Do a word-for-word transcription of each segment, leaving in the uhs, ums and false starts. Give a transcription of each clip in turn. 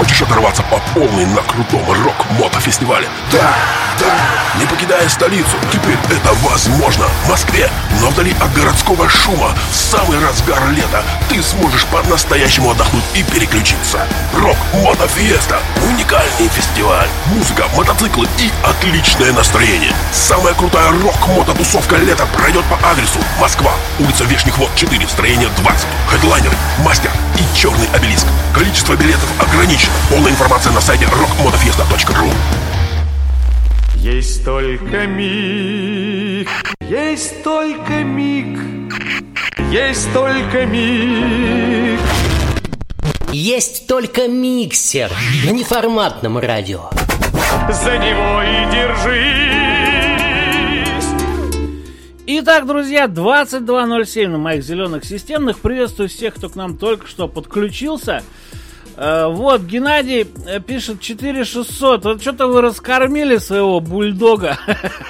Хочешь оторваться по полной на крутом рок-мотофестивале? Да, да. Не покидая столицу, теперь это возможно. В Москве, но вдали от городского шума, в самый разгар лета ты сможешь по-настоящему отдохнуть и переключиться. Рок-мотофеста. Уникальный фестиваль. Музыка, мотоциклы и отличное настроение. Самая крутая рок-мототусовка лета пройдет по адресу: Москва, улица Вешних Вод, четыре, строение двадцать. Хедлайнеры, Мастер и Черный обелиск. Количество билетов ограничено. Полная информация на сайте рок мотофеста точка ру. Есть только миг, есть только миг, есть только миг. Есть только миксер на неформатном радио. За него и держись. Итак, друзья, двадцать два ноль семь на моих зеленых системных. Приветствую всех, кто к нам только что подключился. Uh, вот, Геннадий uh, пишет четыре шестьсот. Вот что-то вы раскормили своего бульдога.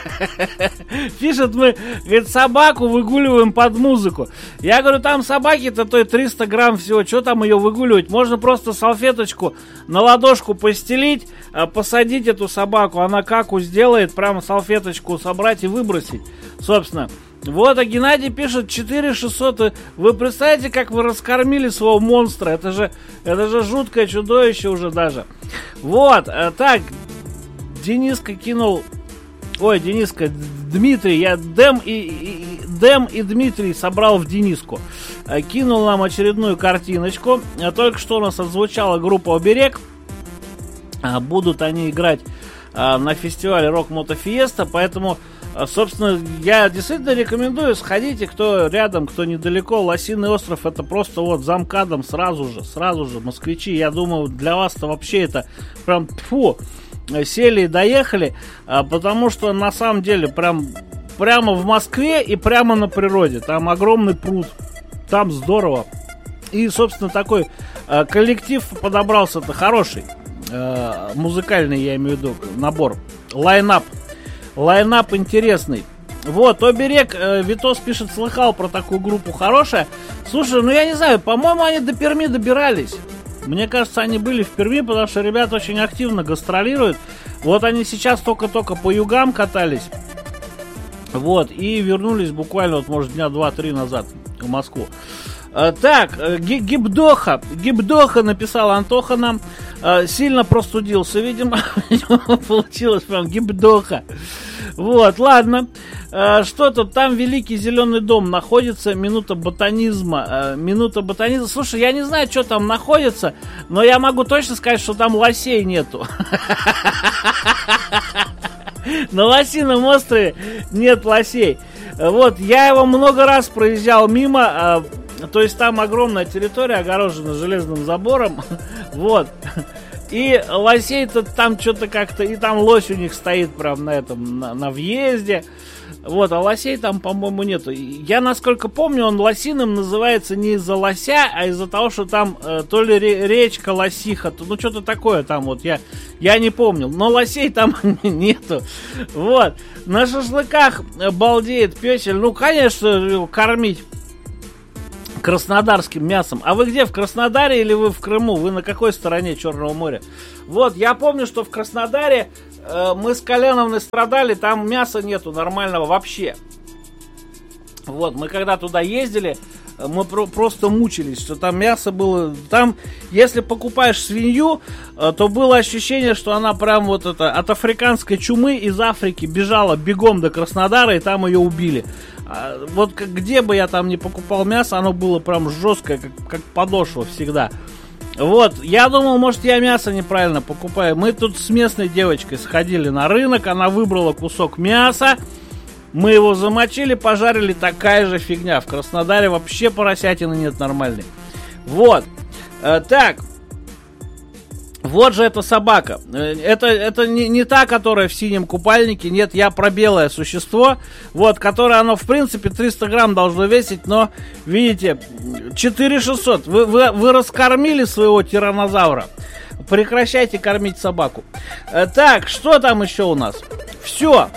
Пишет, мы, говорит, собаку выгуливаем под музыку. Я говорю, там собаки-то то и триста грамм всего. Что там ее выгуливать? Можно просто салфеточку на ладошку постелить, uh, посадить эту собаку. Она каку сделает, прямо салфеточку собрать и выбросить. Собственно. Вот, а Геннадий пишет четыре шестьсот. Вы представляете, как вы раскормили своего монстра? Это же, это же жуткое чудовище уже даже. Вот, а, так, Дениска кинул... Ой, Дениска, Дмитрий, я Дэм и, и, Дэм и Дмитрий собрал в Дениску. А, кинул нам очередную картиночку. А, только что у нас отзвучала группа «Оберег». А, будут они играть а, на фестивале Rock Moto Fiesta, поэтому... Собственно, я действительно рекомендую, сходите, кто рядом, кто недалеко. Лосиный остров — это просто вот за МКАДом сразу же, сразу же, москвичи. Я думаю, для вас-то вообще это прям, фу, сели и доехали, потому что на самом деле прям, прямо в Москве и прямо на природе. Там огромный пруд, там здорово. И, собственно, такой коллектив подобрался-то хороший, музыкальный, я имею в виду, набор, лайнап. Лайнап интересный. Вот, Оберег, э, Витос пишет, слыхал про такую группу, хорошая. Слушай, ну я не знаю, по-моему, они до Перми добирались. Мне кажется, они были в Перми, потому что ребята очень активно гастролируют. Вот они сейчас только-только по югам катались. Вот, и вернулись буквально, вот, может, дня два-три назад в Москву. Uh, так, uh, Гибдоха Гибдоха написал Антоха нам, uh, сильно простудился, видимо. Получилось прям Гибдоха. Вот, ладно. uh, Что тут? Там Великий Зеленый дом находится. Минута ботанизма. uh, Минута ботанизма. Слушай, я не знаю, что там находится, но я могу точно сказать, что там лосей нету. На Лосином острове нет лосей. Вот, я его много раз проезжал мимо. uh, То есть там огромная территория, огорожена железным забором. Вот. И лосей-то там что-то как-то... И там лось у них стоит прям на этом, на, на въезде. Вот, а лосей там, по-моему, нету. Я, насколько помню, он Лосиным называется не из-за лося, а из-за того, что там э, то ли ре- речка Лосиха, то, ну, что-то такое там вот, я, я не помню. Но лосей там нету. Вот. На шашлыках балдеет пёсель. Ну, конечно, кормить краснодарским мясом. А вы где, в Краснодаре или вы в Крыму? Вы на какой стороне Черного моря? Вот, я помню, что в Краснодаре э, мы с Коляновной страдали, там мяса нету нормального вообще. Вот, мы когда туда ездили, мы про- просто мучились, что там мясо было... Там, если покупаешь свинью, э, то было ощущение, что она прям вот это, от африканской чумы из Африки бежала бегом до Краснодара, и там ее убили. А, вот как, где бы я там не покупал мясо, оно было прям жесткое, как, как подошва всегда. Вот, я думал, может, я мясо неправильно покупаю. Мы тут с местной девочкой сходили на рынок, она выбрала кусок мяса, мы его замочили, пожарили, такая же фигня. В Краснодаре вообще поросятины нет нормальной. Вот, э, так. Вот же эта собака. Это, это не, не та, которая в синем купальнике. Нет, я про белое существо. Вот, которое оно, в принципе, триста грамм должно весить. Но, видите, четыре шестьсот. Вы, вы, вы раскормили своего тираннозавра. Прекращайте кормить собаку. Так, что там еще у нас? Все.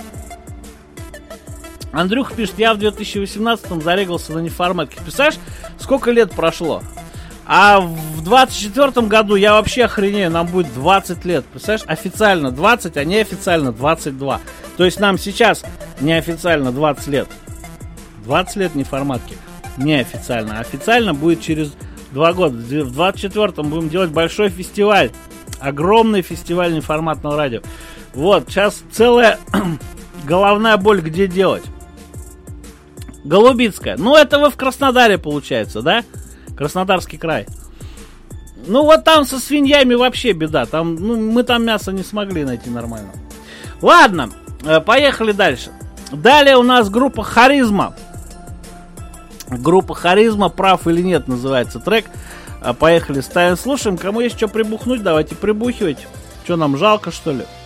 Андрюха пишет, я в две тысячи восемнадцатом зарегался на неформатке. Представляешь, сколько лет прошло? А в двадцать четвёртом году я вообще охренею, нам будет двадцать лет. Представляешь, официально двадцать, а неофициально двадцать два. То есть нам сейчас неофициально двадцать лет. двадцать лет неформатки. Неофициально. Официально будет через два года. В двадцать четвёртом будем делать большой фестиваль. Огромный фестиваль неформатного радио. Вот, сейчас целая головная боль, где делать. Голубицкая. Ну, это вы в Краснодаре, получается, да? Краснодарский край. Ну, вот там со свиньями вообще беда. Там, ну, мы там мясо не смогли найти нормально. Ладно, поехали дальше. Далее у нас группа Харизма. Группа Харизма, прав или нет, называется трек. Поехали, ставим, слушаем. Кому есть что прибухнуть, давайте прибухивать. Что, нам жалко, что ли?